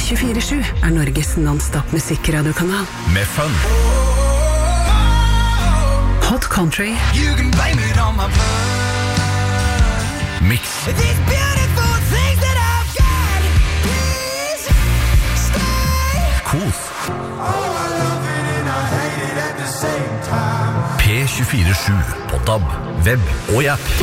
P24/7 Norges non-stop musikkradiokanal. Med fun. Hot country. You can blame it on my blood. Mix. These beautiful things that I've got. Please stay. Kos. Oh, I love it and I hate it at the same time. P24/7 på DAB, web og i app.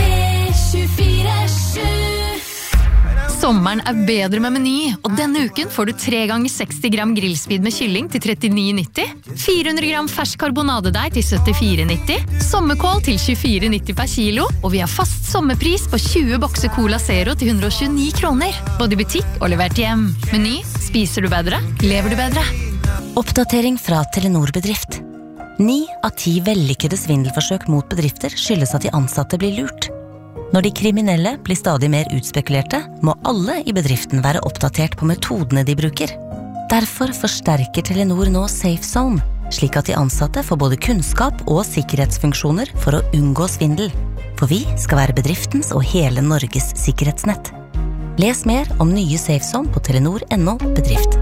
P24/7. Sommeren bedre med Meny, og denne uken får du 3 ganger 60 gram grillspyd med kylling til 39,90, 400 gram fersk karbonadedeig til 74,90, sommerkål til 24,90 per kilo, og vi har fast sommerpris på 20 bokser Cola Zero til 129 kroner, både i butikk og levert hjem. Meny, spiser du bedre, lever du bedre. Oppdatering fra Telenor Bedrift. 9 av 10 vellykkede svindelforsøk mot bedrifter skyldes at de ansatte blir lurt. Når de kriminelle blir stadig mer utspekulerte, må alle i bedriften være oppdatert på metodene de bruker. Derfor forsterker Telenor nå Safe Zone, slik at de ansatte får både kunnskap og sikkerhetsfunksjoner for å unngå svindel. For vi skal være bedriftens og hele Norges sikkerhetsnett. Les mer om nye Safe Zone på telenor.no bedrift.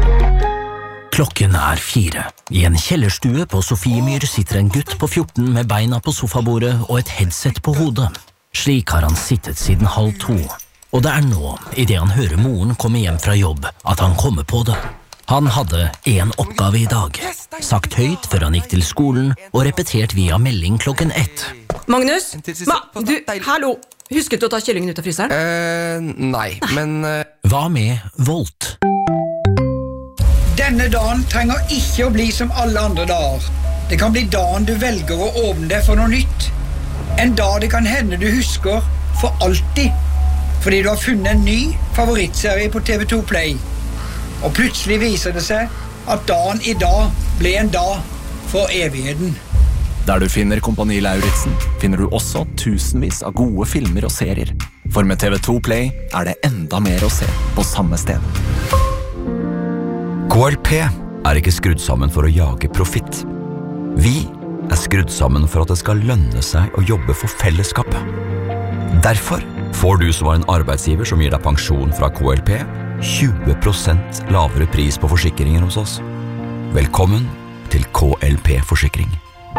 Klokken 4. I en kjellerstue på Sofiemyr sitter en gutt på 14 med beina på sofabordet og et headset på hodet. Slik har han sittet siden 1:30, og det nå, i det han hører moren komme hjem fra jobb, at han kommer på det. Han hadde en oppgave i dag, sagt høyt før han gikk til skolen, og repetert via melding klokken 1. Magnus? Du, hallo! Husket du å ta kyllingen ut av fryseren? Nei, men... Hva med Volt? Denne dagen trenger ikke å bli som alle andre dager. Det kan bli dagen du velger å åpne deg for noe nytt. En dag det kan hende du husker for alltid, fordi du har funnet en ny favorittserie på TV2 Play. Og plutselig viser det seg at dagen i dag ble en dag for evigheten. Der du finner Kompani Lauritzen, finner du også tusenvis av gode filmer og serier. For med TV2 Play det enda mer å se på samme sted. KLP ikke skrudd sammen for å jage profitt. Vi skrudd sammen for at det skal lønne seg å jobbe for fellesskapet. Derfor får du som en arbeidsgiver som gir deg pensjon fra KLP 20% lavere pris på forsikringer hos oss. Velkommen til KLP Forsikring.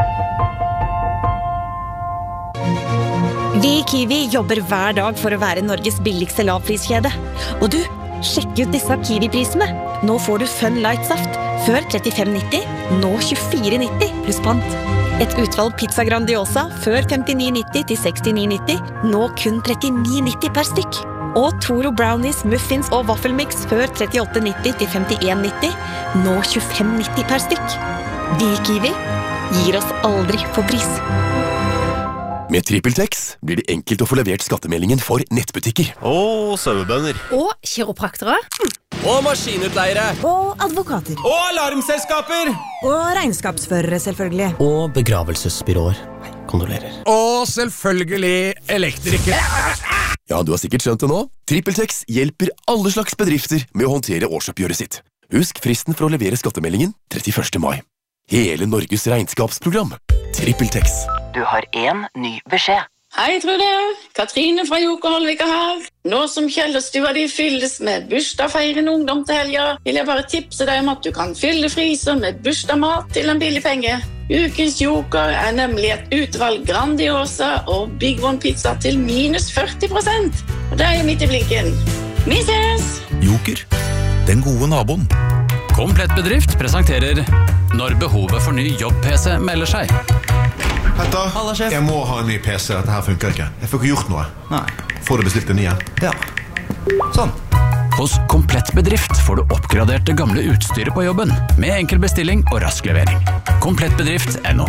Vi i Kiwi jobber hver dag for å være Norges billigste lavpriskjede. Og du, sjekk ut disse Kiwi-prisene. Nå får du Fun Light Saft før 35,90, nå 24,90 pluss pant. Et utvalg pizza Grandiosa før 59,90 til 69,90, nå kun 39,90 per stykk. Og Toro Brownies, Muffins og Waffelmix før 38,90 til 51,90, nå 25,90 per stykk. Vi i Kiwi gir oss aldri på pris. Med TrippelTex blir det enkelt å få levert skattemeldingen for nettbutikker. Og sauebønder. Og kiropraktere. Og maskinutleiere. Og advokater. Og alarmselskaper. Og regnskapsførere, selvfølgelig. Og begravelsesbyråer. Kondolerer. Og selvfølgelig elektrikere. Ja, du har sikkert skjønt det nå. TrippelTex hjelper alle slags bedrifter med å håndtere årsoppgjøret sitt. Husk fristen for å levere skattemeldingen 31. mai. Hele Norges regnskapsprogram. TrippelTex. Du har en ny beskjed. Hei, Trude. Katrine fra Joker Holvika her. Nå som Kjellerstua de fylles med bursdagsfeirende ungdom til helga, vil jeg bare tipse deg om at du kan fylle fryser med bursdagsmat til en billig penge. Ukens Joker nemlig et utvalg Grandiosa og Big One pizza til minus 40%. Og det jo midt i blinken. Vi ses! Joker, den gode naboen. Komplett bedrift presenterer når behovet for ny jobb-PC melder seg. Petter, jeg må ha en ny PC. Dette her funker ikke. Jeg får ikke gjort noe. Nei. Får du bestilt en ny? Ja. Sånn. Hos Komplett bedrift får du oppgradert det gamle utstyret på jobben, med enkel bestilling og rask levering. Komplettbedrift.no.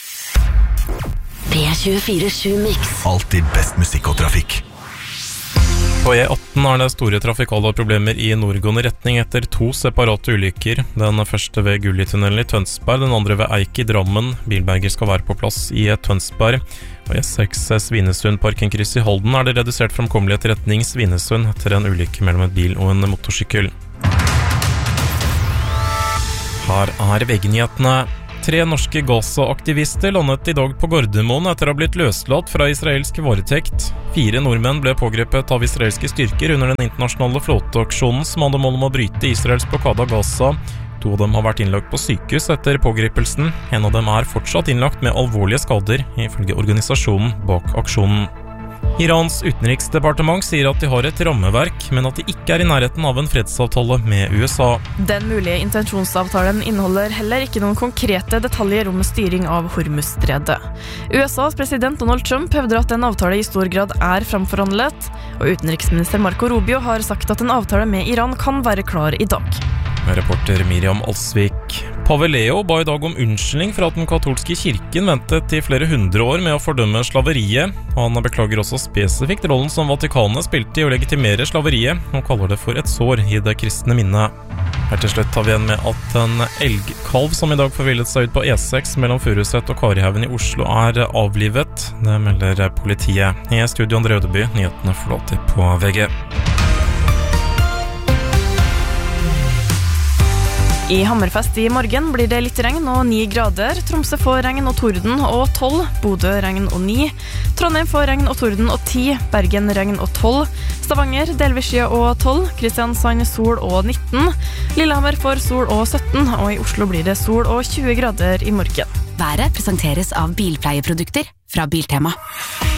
P24/7 Mix. Alltid best musikk og trafikk. På E18 det store trafikale problemer i nordgående retning etter 2 separate ulykker. Den første ved Gullitunnelen i Tønsberg, den andre ved Eik i Drammen. Bilberger skal være på plass i Tønsberg. Og E6 Svinesund parkingkryss i Holden det redusert fremkommelighet retning Svinesund etter en ulykke mellom en bil og en motorsykkel. Her VG-nyhetene. 3 norske Gaza-aktivister landet I dag på Gardermoen etter å ha blitt løslatt fra israelsk varetekt. 4 nordmenn ble pågrepet av israelske styrker under den internasjonale flåteaksjonen som hadde mål om å bryte Israels blokade av Gaza. 2 av dem har vært innlagt på sykehus etter pågripelsen. En av dem er fortsatt innlagt med alvorlige skader, ifølge organisasjonen bak aksjonen. Irans utenriksdepartement sier at de har et rammeverk, men at de ikke er I nærheten av en fredsavtale med USA. Den mulige intensjonsavtalen inneholder heller ikke noen konkrete detaljer om styring av Hormuzstredet. USAs president Donald Trump hevder at en avtale I stor grad er framforhandlet, og utenriksminister Marco Rubio har sagt at en avtale med Iran kan være klar I dag. Reporter Miriam Alsvik. Pave Leo ba I dag om unnskyldning for at den katolske kirken ventet I flere 100 år med å fordømme slaveriet. Han beklager også spesifikt rollen som Vatikanet spilte I å legitimere slaveriet, og kaller det for et sår I det kristne minnet. Her til slutt tar vi igjen med at en elgkalv som I dag forvillet seg ut på E6 mellom Furuset og Karihaugen I Oslo er avlivet. Det melder politiet. I studio André Ødeby, nyhetene forlater på VG. I Hammerfest I morgen blir det litt regn og 9 grader. Tromsø får regn og torden og 12. Bodø regn og 9. Trondheim får regn og torden og 10. Bergen regn og 12. Stavanger delvis skya og 12. Kristiansand sol og 19. Lillehammer får sol og 17. Og I Oslo blir det sol og 20 grader I morgen. Været presenteres av bilpleieprodukter fra Biltema.